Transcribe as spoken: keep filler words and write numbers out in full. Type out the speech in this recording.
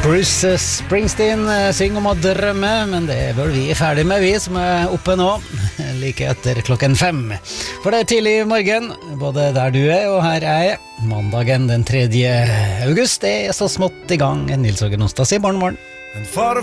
Bruce Springsteen synger om å drømme, men det er vel vi er ferdig med, vi som er oppe nå, like etter klokken fem. For det er tidlig i morgen, både der du er og her er jeg. Mandagen den tredje august er så smått i gang. Nils Åge Nonstad sier morgen, morgen.